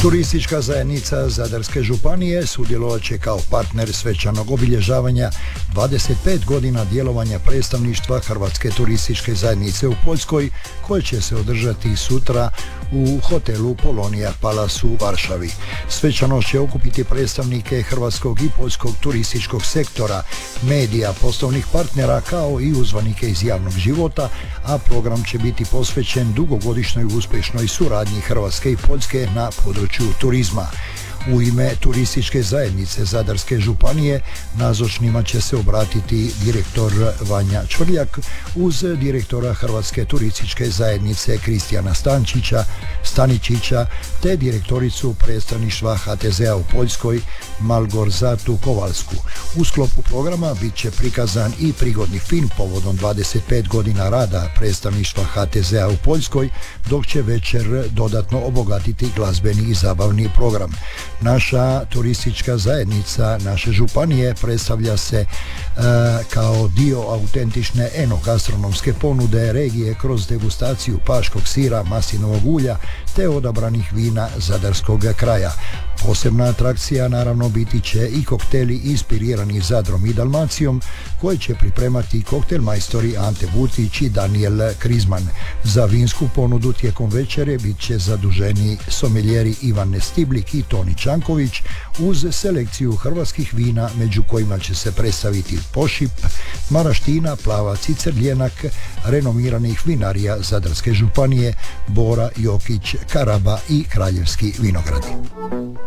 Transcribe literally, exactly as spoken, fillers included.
Turistička zajednica Zadarske županije sudjelovat će kao partner svečanog obilježavanja dvadeset pet godina djelovanja predstavništva Hrvatske turističke zajednice u Poljskoj, koje će se održati sutra u hotelu Polonia Palace u Varšavi. Svečanost će okupiti predstavnike hrvatskog i poljskog turističkog sektora, medija, poslovnih partnera kao i uzvanike iz javnog života, a program će biti posvećen dugogodišnjoj uspješnoj suradnji Hrvatske i Poljske na području turizma. U ime Turističke zajednice Zadarske županije nazočnima će se obratiti direktor Vanja Čvrljak uz direktora Hrvatske turističke zajednice Kristijana Stančića, Staničića te direktoricu predstavništva H T Z-a u Poljskoj Malgorzatu Kovalsku. U sklopu programa bit će prikazan i prigodni film povodom dvadeset pet godina rada predstavništva H T Z-a u Poljskoj, dok će večer dodatno obogatiti glazbeni i zabavni program. Naša turistička zajednica naše županije predstavlja se e, kao dio autentične enogastronomske ponude regije kroz degustaciju paškog sira, maslinovog ulja te odabranih vina zadarskog kraja. Posebna atrakcija naravno biti će i kokteli inspirirani Zadrom i Dalmacijom, koje će pripremati koktel majstori Ante Butić i Daniel Krizman. Za vinsku ponudu tijekom večere bit će zaduženi someljeri Ivan Stiblik i Toni Čanković uz selekciju hrvatskih vina, među kojima će se predstaviti Pošip, Maraština, Plavac i Crljenak, renomiranih vinarija Zadarske županije, Bora, Jokić, Karaba i Kraljevski vinogradi.